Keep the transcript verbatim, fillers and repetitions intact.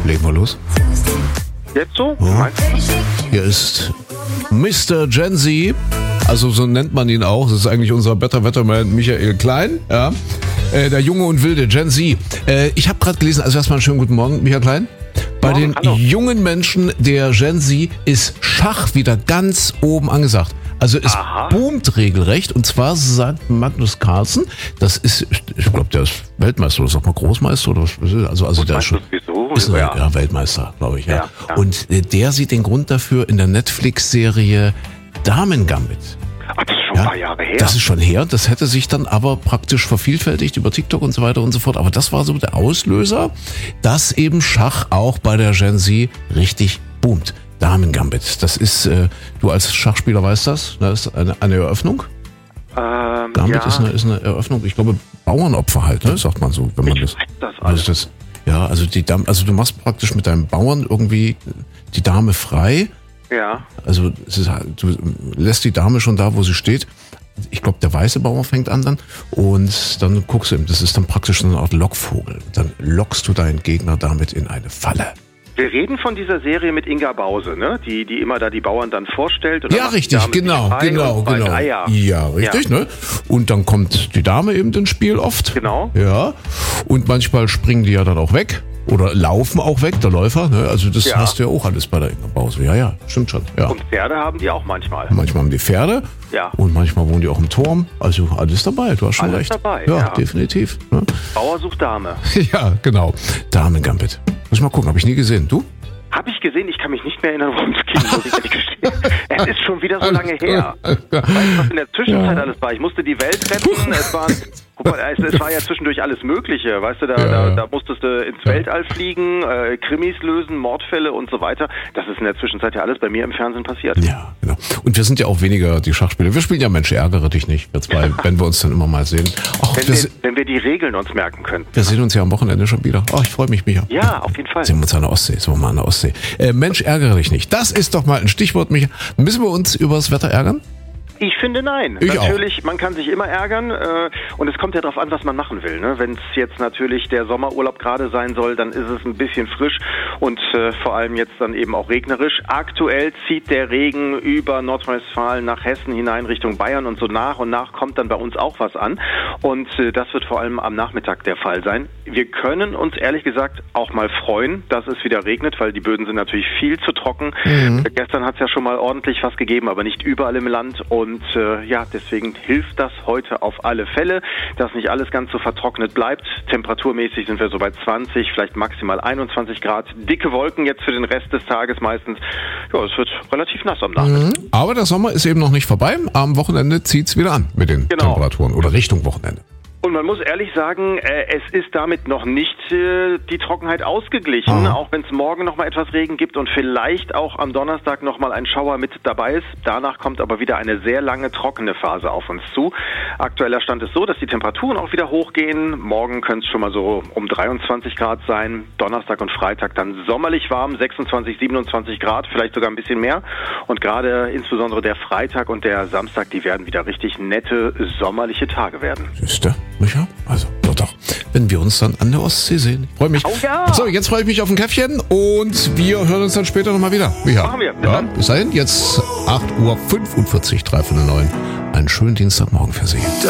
legen wir los. Jetzt so? Ja. Hier ist Mister Gen Z, also so nennt man ihn auch. Das ist eigentlich unser Better Wetterman Michael Klein, ja. Äh, der junge und wilde Gen Z. Äh, ich habe gerade gelesen, also erstmal einen schönen guten Morgen, Michael Klein. Bei Morgen, den hallo. Jungen Menschen der Gen Z ist Schach wieder ganz oben angesagt. Also es Aha. boomt regelrecht. Und zwar sagt Magnus Carlsen, das ist, ich glaube, der ist Weltmeister oder sag mal Großmeister oder was? Also, also der ist schon ist ein, ja. ja, Weltmeister, glaube ich. Ja. Ja, ja. Und äh, der sieht den Grund dafür in der Netflix-Serie Damen Gambit. Ach, das ist schon ja, ein paar Jahre her. Das ist schon her. Das hätte sich dann aber praktisch vervielfältigt über TikTok und so weiter und so fort. Aber das war so der Auslöser, dass eben Schach auch bei der Gen Z richtig boomt. Damen Gambit. Das ist, äh, du als Schachspieler weißt das, das ist eine, eine Eröffnung. Ähm, Gambit ja. ist, eine, ist eine Eröffnung. Ich glaube, Bauernopfer halt, ne? Sagt man so, wenn man ich das. Weiß das alles. Also das, ja, also die Dame, also du machst praktisch mit deinem Bauern irgendwie die Dame frei. Ja. Also es ist, du lässt die Dame schon da, wo sie steht. Ich glaube, der weiße Bauer fängt an dann und dann guckst du ihm, das ist dann praktisch eine Art Lockvogel. Dann lockst du deinen Gegner damit in eine Falle. Wir reden von dieser Serie mit Inga Bause, ne? Die, die immer da die Bauern dann vorstellt. Und ja, richtig, genau, genau, genau. Ah, ja. ja, richtig, ja. ne? Und dann kommt die Dame eben ins Spiel oft. Genau. Ja. Und manchmal springen die ja dann auch weg. Oder laufen auch weg, der Läufer. Ne? Also das ja. hast du ja auch alles bei der Inga Bause. Ja, ja, stimmt schon. Ja. Und Pferde haben die auch manchmal. Manchmal haben die Pferde. Ja. Und manchmal wohnen die auch im Turm. Also alles dabei, du hast schon alles recht. dabei, ja, ja. definitiv. Ne? Bauer sucht Dame. Ja, genau. Damen Gambit. Muss ich mal gucken, habe ich nie gesehen. Du? Habe ich gesehen, ich kann mich nicht mehr erinnern, worum es ging, muss ich ehrlich gestehen. Es ist schon wieder so lange her. Weißt du, was in der Zwischenzeit ja. alles war? Ich musste die Welt retten, es waren... Guck mal, es, es war ja zwischendurch alles Mögliche, weißt du, da, ja. da, da musstest du ins ja. Weltall fliegen, äh, Krimis lösen, Mordfälle und so weiter. Das ist in der Zwischenzeit ja alles bei mir im Fernsehen passiert. Ja, genau. Und wir sind ja auch weniger die Schachspieler. Wir spielen ja Mensch, ärgere dich nicht, wir zwei, wenn wir uns dann immer mal sehen. Ach, wenn, wir, wir, wenn wir die Regeln uns merken können. Wir sehen uns ja am Wochenende schon wieder. Oh, ich freue mich, Micha. Ja, auf jeden Fall. Sehen wir uns an der Ostsee, sind wir mal an der Ostsee. Äh, Mensch, ärgere dich nicht. Das ist doch mal ein Stichwort, Micha. Müssen wir uns über das Wetter ärgern? Ich finde nein. Ich natürlich, auch. Man kann sich immer ärgern äh, und es kommt ja darauf an, was man machen will. Ne? Wenn es jetzt natürlich der Sommerurlaub gerade sein soll, dann ist es ein bisschen frisch und äh, vor allem jetzt dann eben auch regnerisch. Aktuell zieht der Regen über Nordrhein-Westfalen nach Hessen hinein Richtung Bayern und so nach und nach kommt dann bei uns auch was an und äh, das wird vor allem am Nachmittag der Fall sein. Wir können uns ehrlich gesagt auch mal freuen, dass es wieder regnet, weil die Böden sind natürlich viel zu trocken. Mhm. Äh, gestern hat es ja schon mal ordentlich was gegeben, aber nicht überall im Land und Und äh, ja, deswegen hilft das heute auf alle Fälle, dass nicht alles ganz so vertrocknet bleibt. Temperaturmäßig sind wir so bei zwanzig, vielleicht maximal einundzwanzig Grad. Dicke Wolken jetzt für den Rest des Tages meistens. Ja, es wird relativ nass am Nachmittag. Mhm. Aber der Sommer ist eben noch nicht vorbei. Am Wochenende zieht es wieder an mit den genau. Temperaturen oder Richtung Wochenende. Und man muss ehrlich sagen, äh, es ist damit noch nicht äh, die Trockenheit ausgeglichen, ah. auch wenn es morgen noch mal etwas Regen gibt und vielleicht auch am Donnerstag noch mal ein Schauer mit dabei ist. Danach kommt aber wieder eine sehr lange trockene Phase auf uns zu. Aktueller Stand ist so, dass die Temperaturen auch wieder hochgehen. Morgen können es schon mal so um dreiundzwanzig Grad sein. Donnerstag und Freitag dann sommerlich warm, sechsundzwanzig, siebenundzwanzig Grad, vielleicht sogar ein bisschen mehr. Und gerade insbesondere der Freitag und der Samstag, die werden wieder richtig nette sommerliche Tage werden. Siehste? Micha? Also, doch, doch. Wenn wir uns dann an der Ostsee sehen. Freue mich. Oh ja. So, jetzt freue ich mich auf ein Käffchen und wir hören uns dann später nochmal wieder. Micha. Machen wir. Bis, ja, dann. bis dahin, jetzt acht Uhr fünfundvierzig, drei von neun. Einen schönen Dienstagmorgen für Sie.